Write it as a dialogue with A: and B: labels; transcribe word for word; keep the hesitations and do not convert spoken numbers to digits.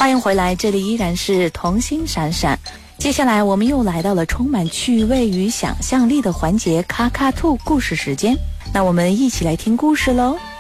A: 欢迎回来，这里依然是童心闪闪。接下来我们又来到了充满趣味与想象力的环节，卡卡兔故事时间。那我们一起来听故事喽。